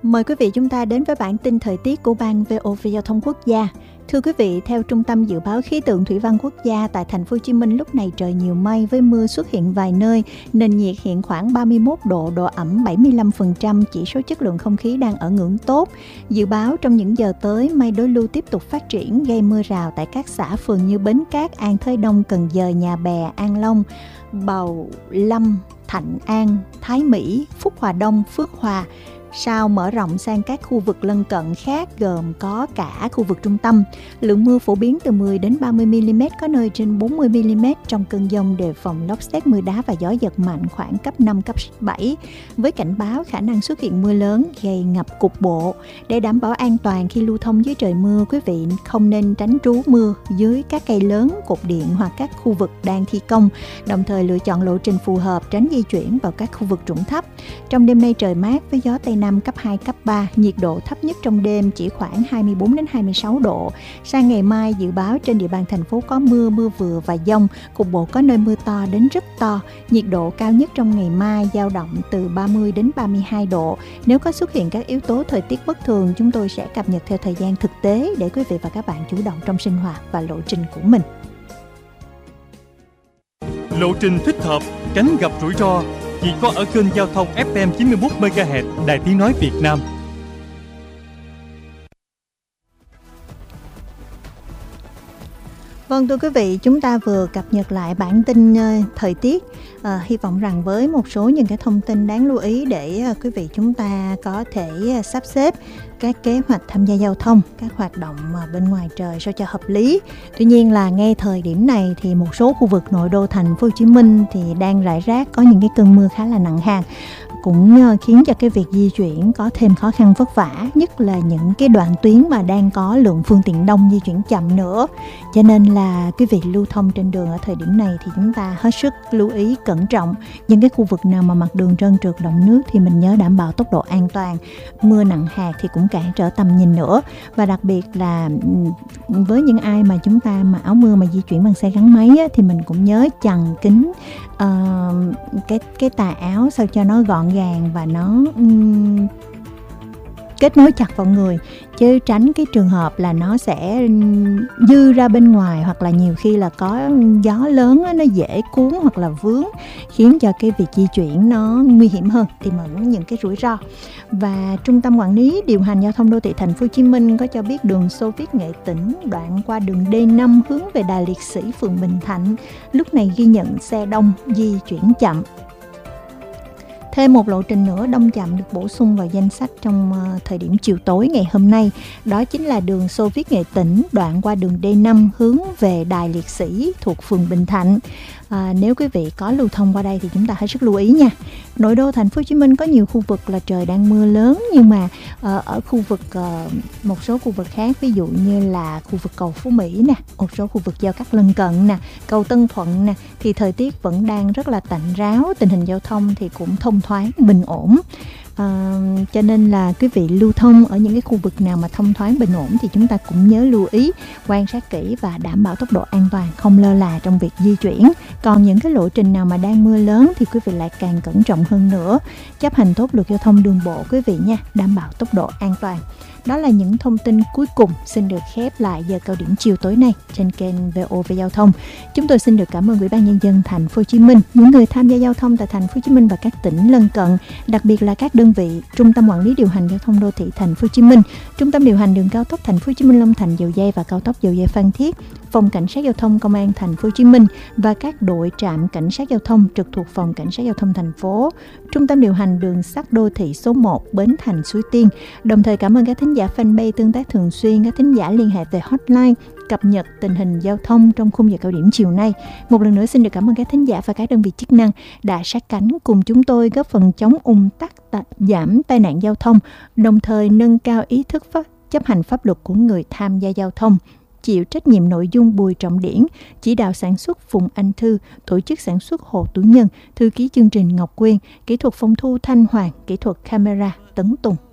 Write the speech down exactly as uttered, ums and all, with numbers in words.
Mời quý vị chúng ta đến với bản tin thời tiết của Ban vê o vê Giao thông Quốc gia. Thưa quý vị, theo Trung tâm Dự báo Khí tượng Thủy văn Quốc gia, tại thành phố Hồ Chí Minh lúc này trời nhiều mây với mưa xuất hiện vài nơi, nền nhiệt hiện khoảng ba mươi mốt độ, độ ẩm bảy mươi lăm phần trăm, chỉ số chất lượng không khí đang ở ngưỡng tốt. Dự báo trong những giờ tới, mây đối lưu tiếp tục phát triển gây mưa rào tại các xã phường như Bến Cát, An Thới Đông, Cần Giờ, Nhà Bè, An Long, Bầu Lâm, Thạnh An, Thái Mỹ, Phúc Hòa Đông, Phước Hòa. Sau mở rộng sang các khu vực lân cận khác gồm có cả khu vực trung tâm. Lượng mưa phổ biến từ mười đến ba mươi mi-li-mét, có nơi trên bốn mươi mi-li-mét. Trong cơn dông đề phòng lốc sét, mưa đá và gió giật mạnh khoảng cấp năm, cấp bảy. Với cảnh báo khả năng xuất hiện mưa lớn gây ngập cục bộ. Để đảm bảo an toàn khi lưu thông dưới trời mưa, quý vị không nên tránh trú mưa dưới các cây lớn, cột điện hoặc các khu vực đang thi công. Đồng thời lựa chọn lộ trình phù hợp, tránh di chuyển vào các khu vực trũng thấp. Trong đêm nay trời mát với gió Tây Nam cấp hai, cấp ba, nhiệt độ thấp nhất trong đêm chỉ khoảng hai mươi bốn đến hai mươi sáu độ. Sang ngày mai dự báo trên địa bàn thành phố có mưa, mưa vừa và dông, cục bộ có nơi mưa to đến rất to. Nhiệt độ cao nhất trong ngày mai dao động từ ba mươi đến ba mươi hai độ. Nếu có xuất hiện các yếu tố thời tiết bất thường, chúng tôi sẽ cập nhật theo thời gian thực tế để quý vị và các bạn chủ động trong sinh hoạt và lộ trình của mình. Lộ trình thích hợp, tránh gặp rủi ro chỉ có ở kênh giao thông ép em chín mươi mốt mê ga héc Đài Tiếng nói Việt Nam. Vâng, thưa quý vị, chúng ta vừa cập nhật lại bản tin uh, thời tiết. Uh, hy vọng rằng với một số những cái thông tin đáng lưu ý để uh, quý vị chúng ta có thể uh, sắp xếp các kế hoạch tham gia giao thông, các hoạt động uh, bên ngoài trời sao cho hợp lý. Tuy nhiên là ngay thời điểm này thì một số khu vực nội đô thành phố Hồ Chí Minh thì đang rải rác có những cái cơn mưa khá là nặng hạt, cũng khiến cho cái việc di chuyển có thêm khó khăn vất vả, nhất là những cái đoạn tuyến mà đang có lượng phương tiện đông di chuyển chậm nữa. Cho nên là quý vị lưu thông trên đường ở thời điểm này thì chúng ta hết sức lưu ý cẩn trọng. Những cái khu vực nào mà mặt đường trơn trượt đọng nước thì mình nhớ đảm bảo tốc độ an toàn. Mưa nặng hạt thì cũng cản trở tầm nhìn nữa. Và đặc biệt là với những ai mà chúng ta mà áo mưa mà di chuyển bằng xe gắn máy á, thì mình cũng nhớ chằng kín uh, cái cái tà áo sao cho nó gọn gàng và nó um, kết nối chặt vào người, chứ tránh cái trường hợp là nó sẽ dư ra bên ngoài, hoặc là nhiều khi là có gió lớn nó dễ cuốn hoặc là vướng, khiến cho cái việc di chuyển nó nguy hiểm hơn, tiềm ẩn những cái rủi ro. Và Trung tâm Quản lý Điều hành Giao thông Đô thị Thành phố Hồ Chí Minh có cho biết đường Xô Viết Nghệ Tĩnh đoạn qua đường đê năm hướng về Đài Liệt Sĩ, phường Bình Thạnh lúc này ghi nhận xe đông di chuyển chậm. Thêm một lộ trình nữa đông chậm được bổ sung vào danh sách trong uh, thời điểm chiều tối ngày hôm nay. Đó chính là đường Xô Viết Nghệ Tĩnh đoạn qua đường đê năm hướng về Đài Liệt Sĩ thuộc phường Bình Thạnh. À, nếu quý vị có lưu thông qua đây thì chúng ta hãy rất lưu ý nha. Nội đô thành phố Hồ Chí Minh có nhiều khu vực là trời đang mưa lớn, nhưng mà uh, ở khu vực uh, một số khu vực khác, ví dụ như là khu vực cầu Phú Mỹ nè, một số khu vực giao cắt lân cận nè, cầu Tân Thuận nè, thì thời tiết vẫn đang rất là tạnh ráo, tình hình giao thông thì cũng thông thoáng, bình ổn. À, cho nên là quý vị lưu thông ở những cái khu vực nào mà thông thoáng bình ổn thì chúng ta cũng nhớ lưu ý, quan sát kỹ và đảm bảo tốc độ an toàn, không lơ là trong việc di chuyển. Còn những cái lộ trình nào mà đang mưa lớn thì quý vị lại càng cẩn trọng hơn nữa, chấp hành tốt luật giao thông đường bộ quý vị nha, đảm bảo tốc độ an toàn. Đó là những thông tin cuối cùng xin được khép lại giờ cao điểm chiều tối nay trên kênh vê o vê Giao thông. Chúng tôi xin được cảm ơn Ủy ban Nhân dân Thành phố Hồ Chí Minh, những người tham gia giao thông tại Thành phố Hồ Chí Minh và các tỉnh lân cận, đặc biệt là các đơn vị Trung tâm Quản lý Điều hành Giao thông Đô thị Thành phố Hồ Chí Minh, Trung tâm điều hành đường cao tốc Thành phố Hồ Chí Minh Long Thành Dầu Giây và cao tốc Dầu Giây Phan Thiết, Phòng Cảnh sát Giao thông Công an Thành phố Hồ Chí Minh và các đội trạm cảnh sát giao thông trực thuộc Phòng Cảnh sát Giao thông thành phố, Trung tâm điều hành đường sắt đô thị số một Bến Thành Suối Tiên. Đồng thời cảm ơn các thính giả fanpage tương tác thường xuyên, các thính giả liên hệ về hotline cập nhật tình hình giao thông trong khung giờ cao điểm chiều nay. Một lần nữa xin được cảm ơn các thính giả và các đơn vị chức năng đã sát cánh cùng chúng tôi góp phần chống ùn tắc, giảm tai nạn giao thông, đồng thời nâng cao ý thức pháp, chấp hành pháp luật của người tham gia giao thông. Chịu trách nhiệm nội dung Bùi Trọng Điển, chỉ đạo sản xuất Phùng Anh Thư, tổ chức sản xuất Hồ Tú Nhân, thư ký chương trình Ngọc Quyên, kỹ thuật phòng thu Thanh Hoàng, kỹ thuật camera Tấn Tùng.